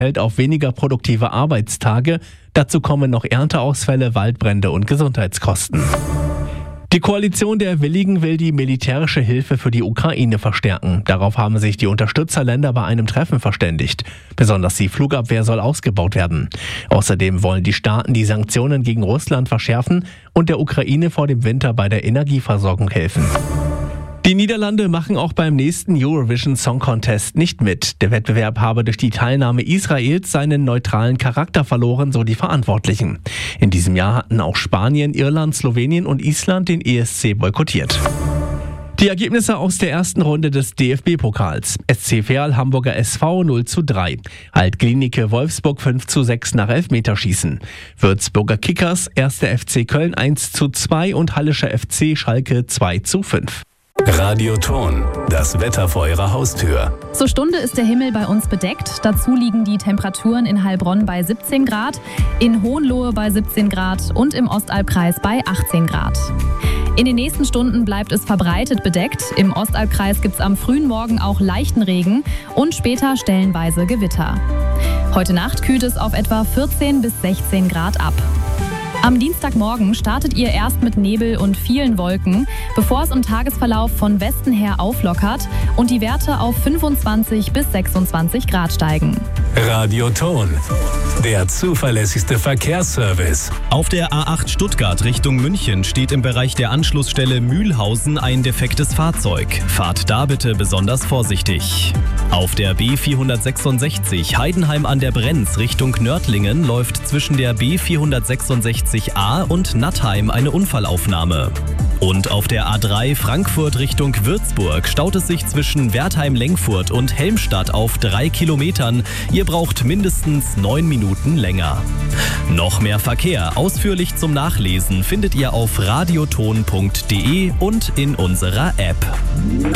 hält auf weniger produktive Arbeitstage. Dazu kommen noch Ernteausfälle, Waldbrände und Gesundheitskosten. Die Koalition der Willigen will die militärische Hilfe für die Ukraine verstärken. Darauf haben sich die Unterstützerländer bei einem Treffen verständigt. Besonders die Flugabwehr soll ausgebaut werden. Außerdem wollen die Staaten die Sanktionen gegen Russland verschärfen und der Ukraine vor dem Winter bei der Energieversorgung helfen. Die Niederlande machen auch beim nächsten Eurovision Song Contest nicht mit. Der Wettbewerb habe durch die Teilnahme Israels seinen neutralen Charakter verloren, so die Verantwortlichen. In diesem Jahr hatten auch Spanien, Irland, Slowenien und Island den ESC boykottiert. Die Ergebnisse aus der ersten Runde des DFB-Pokals. SC Verl Hamburger SV 0:3. Alt-Klinike Wolfsburg 5:6 nach Elfmeterschießen. Würzburger Kickers 1. FC Köln 1:2 und Hallischer FC Schalke 2:5. Radio Ton, das Wetter vor Ihrer Haustür. Zur Stunde ist der Himmel bei uns bedeckt. Dazu liegen die Temperaturen in Heilbronn bei 17 Grad, in Hohenlohe bei 17 Grad und im Ostalbkreis bei 18 Grad. In den nächsten Stunden bleibt es verbreitet bedeckt. Im Ostalbkreis gibt es am frühen Morgen auch leichten Regen und später stellenweise Gewitter. Heute Nacht kühlt es auf etwa 14 bis 16 Grad ab. Am Dienstagmorgen startet ihr erst mit Nebel und vielen Wolken, bevor es im Tagesverlauf von Westen her auflockert und die Werte auf 25 bis 26 Grad steigen. Radio Ton, der zuverlässigste Verkehrsservice. Auf der A8 Stuttgart Richtung München steht im Bereich der Anschlussstelle Mühlhausen ein defektes Fahrzeug. Fahrt da bitte besonders vorsichtig. Auf der B466 Heidenheim an der Brenz Richtung Nördlingen läuft zwischen der B466A und Nattheim eine Unfallaufnahme. Und auf der A3 Frankfurt Richtung Würzburg staut es sich zwischen Wertheim-Lengfurt und Helmstadt auf 3 Kilometern. Ihr braucht mindestens 9 Minuten länger. Noch mehr Verkehr ausführlich zum Nachlesen findet ihr auf radioton.de und in unserer App.